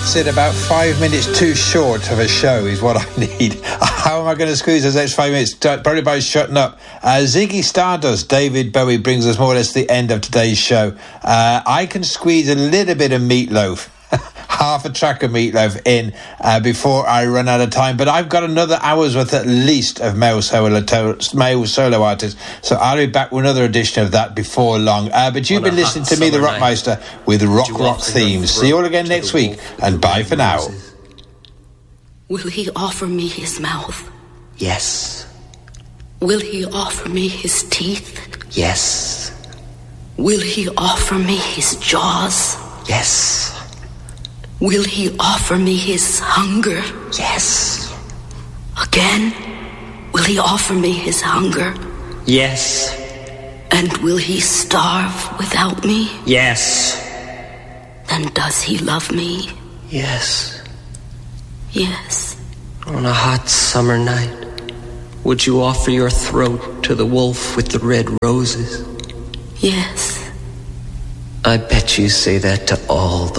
That's it, about 5 minutes too short of a show is what I need. How am I going to squeeze those next 5 minutes? Probably by shutting up. Ziggy Stardust, David Bowie, brings us more or less the end of today's show. I can squeeze a little bit of Meatloaf, half a track of Meatloaf in before I run out of time, but I've got another hour's worth at least of male solo artists, so I'll be back with another edition of that before long. But you've been listening to me, the Rockmeister, with rock themes. See you all again next week, and bye for now. Will he offer me his mouth? Yes. Will he offer me his teeth? Yes. Will he offer me his jaws? Yes. Will he offer me his hunger? Yes. Again? Will he offer me his hunger? Yes. And will he starve without me? Yes. Then does he love me? Yes. Yes. On a hot summer night, would you offer your throat to the wolf with the red roses? Yes. I bet you say that to all the